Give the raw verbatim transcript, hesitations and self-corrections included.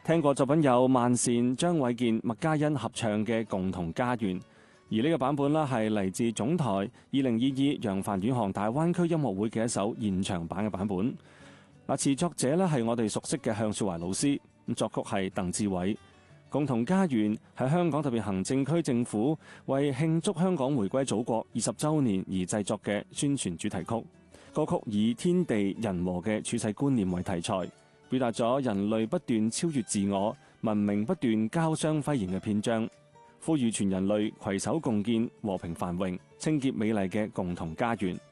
聽過作品有萬茜、張衛健、麥嘉欣合唱嘅《共同家園》，而呢個版本啦係嚟自總台二零二二揚帆遠航大灣區音樂會嘅一首現場版嘅版本。嗱，詞作者咧係我哋熟悉嘅向少懷老師，咁作曲係鄧志偉。共同家園係香港特別行政區政府為慶祝香港回歸祖國二十週年而製作嘅宣傳主題曲。歌曲以天地人和嘅處世觀念為題材，表達咗人類不斷超越自我、文明不斷交相輝映嘅篇章，呼籲全人類攜手共建和平繁榮、清潔美麗嘅共同家園。